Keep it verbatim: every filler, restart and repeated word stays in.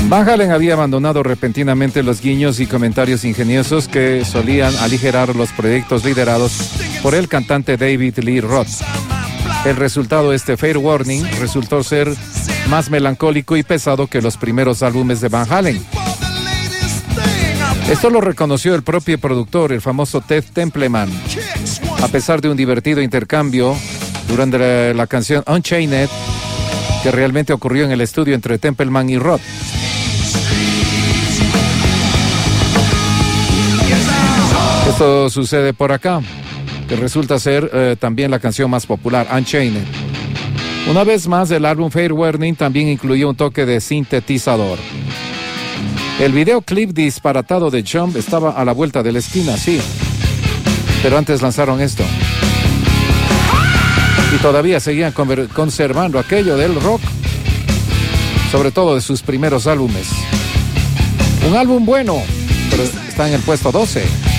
Van Halen había abandonado repentinamente los guiños y comentarios ingeniosos que solían aligerar los proyectos liderados por el cantante David Lee Roth. El resultado, este Fair Warning, resultó ser más melancólico y pesado que los primeros álbumes de Van Halen. Esto lo reconoció el propio productor, el famoso Ted Templeman. A pesar de un divertido intercambio durante la, la canción Unchained, que realmente ocurrió en el estudio entre Templeman y Roth. Esto sucede por acá, que resulta ser eh, también la canción más popular, Unchained. Una vez más, el álbum Fair Warning también incluyó un toque de sintetizador. El videoclip disparatado de Jump estaba a la vuelta de la esquina, sí. Pero antes lanzaron esto. Y todavía seguían conservando aquello del rock, sobre todo de sus primeros álbumes. Un álbum bueno, pero está en el puesto doce.